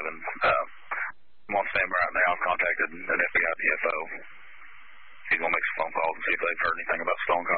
I'm on standby right now. I've contacted an FBI PFO. He's going to make some phone calls and see if they've heard anything about stolen